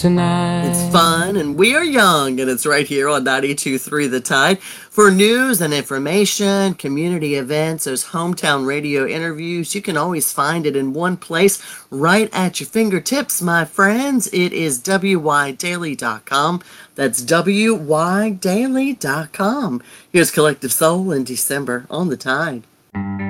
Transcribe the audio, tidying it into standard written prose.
tonight. It's fun, and we are young, and it's right here on 92.3 The Tide. For news and information, community events, those hometown radio interviews, you can always find it in one place right at your fingertips, my friends. It is wydaily.com. That's wydaily.com. Here's Collective Soul in December on The Tide.